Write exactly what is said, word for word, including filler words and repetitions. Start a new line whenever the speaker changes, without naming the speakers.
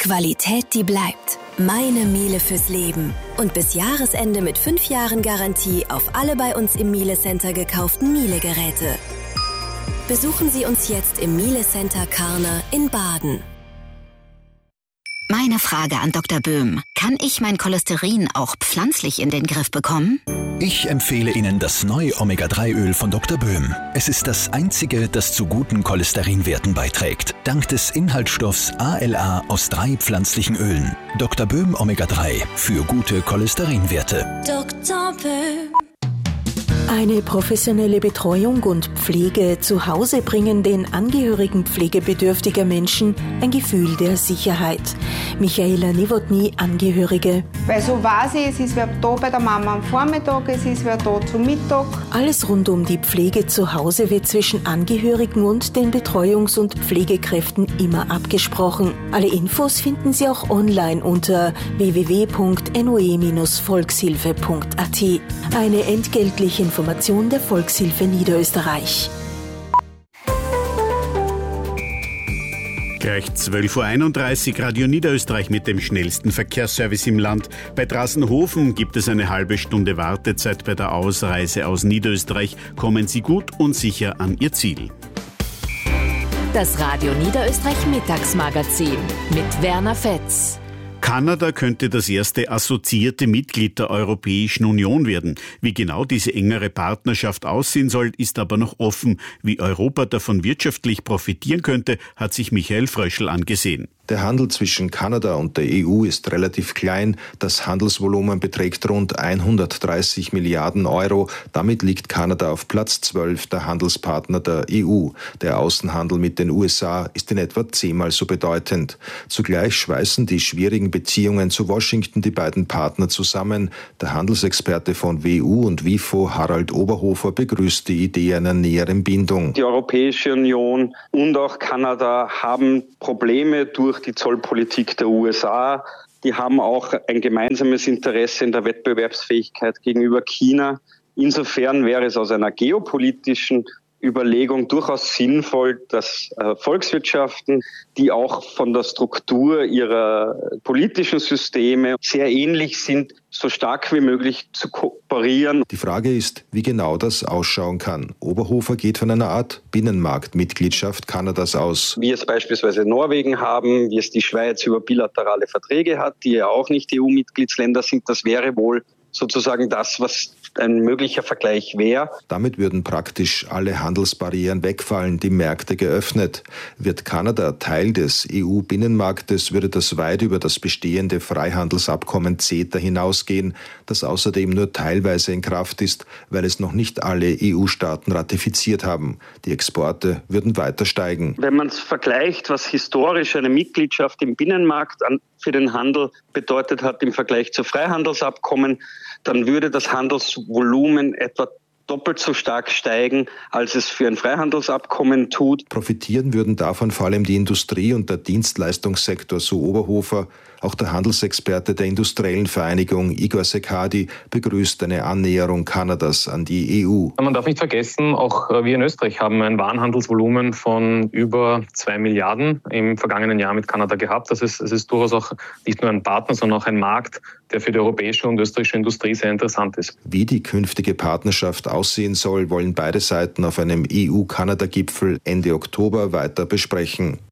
Qualität, die bleibt. Meine Miele fürs Leben. Und bis Jahresende mit fünf Jahren Garantie auf alle bei uns im Miele Center gekauften Miele-Geräte. Besuchen Sie uns jetzt im Miele Center Karner in Baden.
Meine Frage an Doktor Böhm. Kann ich mein Cholesterin auch pflanzlich in den Griff bekommen?
Ich empfehle Ihnen das neue Omega drei Öl von Doktor Böhm. Es ist das einzige, das zu guten Cholesterinwerten beiträgt. Dank des Inhaltsstoffs A L A aus drei pflanzlichen Ölen. Doktor Böhm Omega drei für gute Cholesterinwerte.
Doktor Böhm.
Eine professionelle Betreuung und Pflege zu Hause bringen den Angehörigen pflegebedürftiger Menschen ein Gefühl der Sicherheit. Michaela Nowotny, Angehörige.
Weil so weiß ich, es ist wer da bei der Mama am Vormittag, es ist wer da zum Mittag.
Alles rund um die Pflege zu Hause wird zwischen Angehörigen und den Betreuungs- und Pflegekräften immer abgesprochen. Alle Infos finden Sie auch online unter w w w punkt n o e Bindestrich volkshilfe punkt a t. Eine entgeltliche Information der Volkshilfe Niederösterreich.
Gleich zwölf Uhr einunddreißig, Radio Niederösterreich mit dem schnellsten Verkehrsservice im Land. Bei Drassenhofen gibt es eine halbe Stunde Wartezeit bei der Ausreise aus Niederösterreich. Kommen Sie gut und sicher an Ihr Ziel.
Das Radio Niederösterreich Mittagsmagazin mit Werner Fetz.
Kanada könnte das erste assoziierte Mitglied der Europäischen Union werden. Wie genau diese engere Partnerschaft aussehen soll, ist aber noch offen. Wie Europa davon wirtschaftlich profitieren könnte, hat sich Michael Fröschl angesehen.
Der Handel zwischen Kanada und der E U ist relativ klein. Das Handelsvolumen beträgt rund hundertdreißig Milliarden Euro. Damit liegt Kanada auf Platz zwölf der Handelspartner der E U. Der Außenhandel mit den U S A ist in etwa zehnmal so bedeutend. Zugleich schweißen die schwierigen Beziehungen zu Washington die beiden Partner zusammen. Der Handelsexperte von W U und WIFO, Harald Oberhofer, begrüßt die Idee einer näheren Bindung.
Die Europäische Union und auch Kanada haben Probleme durch die Zollpolitik der U S A. Die haben auch ein gemeinsames Interesse in der Wettbewerbsfähigkeit gegenüber China. Insofern wäre es aus einer geopolitischen Überlegung durchaus sinnvoll, dass äh, Volkswirtschaften, die auch von der Struktur ihrer politischen Systeme sehr ähnlich sind, so stark wie möglich zu kooperieren.
Die Frage ist, wie genau das ausschauen kann. Oberhofer geht von einer Art Binnenmarktmitgliedschaft Kanadas aus.
Wie es beispielsweise Norwegen haben, wie es die Schweiz über bilaterale Verträge hat, die ja auch nicht E U-Mitgliedsländer sind, das wäre wohl sozusagen das, was ein möglicher Vergleich wäre.
Damit würden praktisch alle Handelsbarrieren wegfallen, die Märkte geöffnet. Wird Kanada Teil des E U-Binnenmarktes, würde das weit über das bestehende Freihandelsabkommen CETA hinausgehen, das außerdem nur teilweise in Kraft ist, weil es noch nicht alle E U-Staaten ratifiziert haben. Die Exporte würden weiter steigen.
Wenn man es vergleicht, was historisch eine Mitgliedschaft im Binnenmarkt an, für den Handel bedeutet hat im Vergleich zu Freihandelsabkommen, dann würde das Handelsvolumen etwa doppelt so stark steigen, als es für ein Freihandelsabkommen tut.
Profitieren würden davon vor allem die Industrie und der Dienstleistungssektor, so Oberhofer. Auch der Handelsexperte der Industriellen Vereinigung, Igor Sekadi, begrüßt eine Annäherung Kanadas an die E U.
Man darf nicht vergessen, auch wir in Österreich haben ein Warenhandelsvolumen von über zwei Milliarden im vergangenen Jahr mit Kanada gehabt. Das ist, es ist durchaus auch nicht nur ein Partner, sondern auch ein Markt, der für die europäische und österreichische Industrie sehr interessant ist.
Wie die künftige Partnerschaft aussehen soll, wollen beide Seiten auf einem E U-Kanada-Gipfel Ende Oktober weiter besprechen.